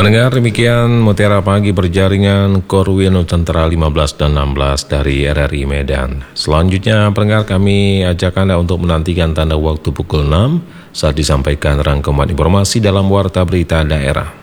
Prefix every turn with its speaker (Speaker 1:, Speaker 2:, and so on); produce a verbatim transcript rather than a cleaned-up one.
Speaker 1: Pendengar, demikian Mutiara Pagi berjaringan Korwil Nusantara lima belas dan enam belas dari R R I Medan. Selanjutnya, pendengar, kami ajak Anda untuk menantikan tanda waktu pukul enam saat disampaikan rangkuman informasi dalam Warta Berita Daerah.